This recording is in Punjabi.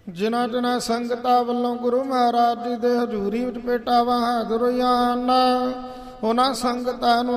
ਜਿਨ੍ਹਾਂ ਜਿਨ੍ਹਾਂ ਸੰਗਤਾਂ ਵੱਲੋਂ ਗੁਰੂ ਮਹਾਰਾਜ ਜੀ ਦੇ ਹਜ਼ੂਰੀ ਵਿੱਚ ਭੇਟਾਵਾਂ ਹਾਜ਼ਰ ਹੋਈਆਂ ਹਨ, ਉਹਨਾਂ ਸੰਗਤਾਂ ਨੂੰ